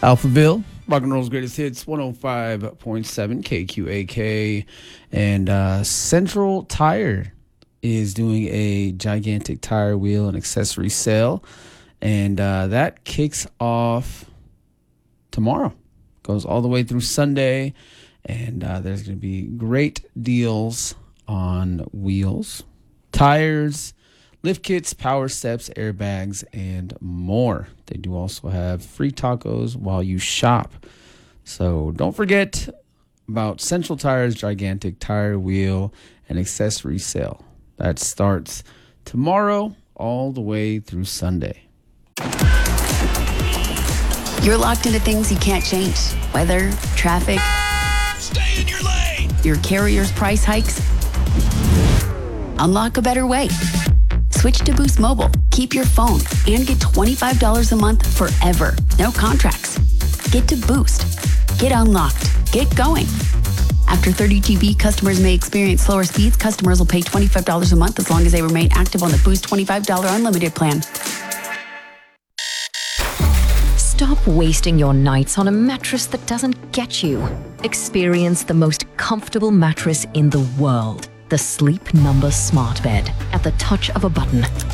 Alphaville, rock and roll's greatest hits, 105.7 KQAK. And Central Tire is doing a gigantic tire wheel and accessory sale. And that kicks off tomorrow. Goes all the way through Sunday. And there's going to be great deals on wheels, tires, lift kits, power steps, airbags, and more. They do also have free tacos while you shop. So don't forget about Central Tire's gigantic tire, wheel, and accessory sale. That starts tomorrow all the way through Sunday. You're locked into things you can't change. Weather, traffic. Stay in your lane! Your carrier's price hikes. Unlock a better way. Switch to Boost Mobile. Keep your phone and get $25 a month forever. No contracts. Get to Boost. Get unlocked. Get going. After 30 GB, customers may experience slower speeds. Customers will pay $25 a month as long as they remain active on the Boost $25 unlimited plan. Stop wasting your nights on a mattress that doesn't get you. Experience the most comfortable mattress in the world. The Sleep Number Smart Bed. At the touch of a button,